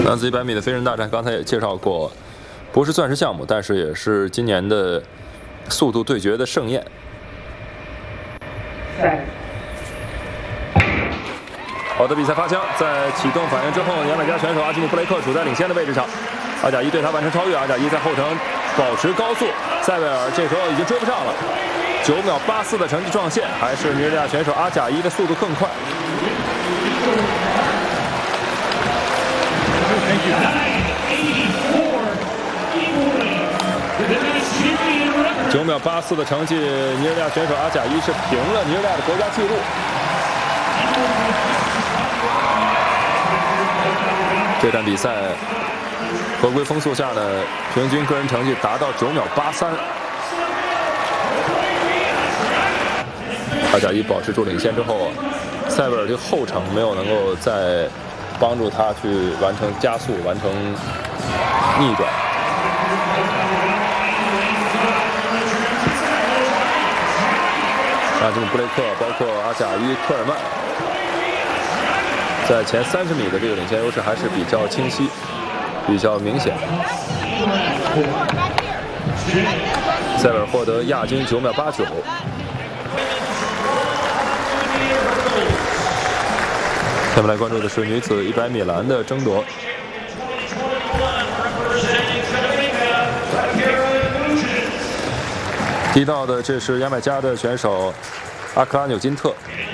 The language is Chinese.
男子100米的飞人大战，刚才也介绍过，不是钻石项目，但是也是今年的速度对决的盛宴。好的比赛发枪，在启动反应之后，牙买加选手阿基姆·布雷克处在领先的位置上，阿贾伊对他完成超越，阿贾伊在后程保持高速，塞维尔这时候已经追不上了，9秒84的成绩撞线，还是尼日利亚选手阿贾伊的速度更快。9秒84的成绩，尼日利亚选手阿贾伊是平了尼日利亚的国家纪录。这场比赛合规风速下的平均个人成绩达到9秒83。阿贾伊保持住领先之后，塞维尔这个后程没有能够再帮助他去完成加速，完成逆转。阿基姆·布雷克，包括阿贾伊、科尔曼，在前30米的这个领先优势还是比较清晰、比较明显。塞维尔获得亚军9秒89。下面来关注的是女子100米栏的争夺。提到的这是牙买加的选手阿克拉纽金特，